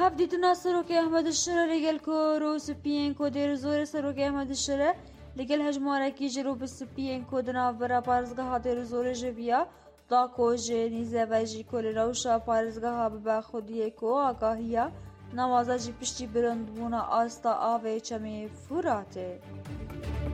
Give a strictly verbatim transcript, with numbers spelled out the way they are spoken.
هفدیتنا سروکی احمد الشره لگل که رو سپین که دیر زور سروکی احمد الشره لگل هجمارکی جرو بسپین که دنا برا پارزگاه دیر زور جویا دا که جه نیزه و جی کل روشا پارزگاه ببا خودیه که آگاهیا نوازا جی پشتی برند بونا آستا آوه چمی فوراته.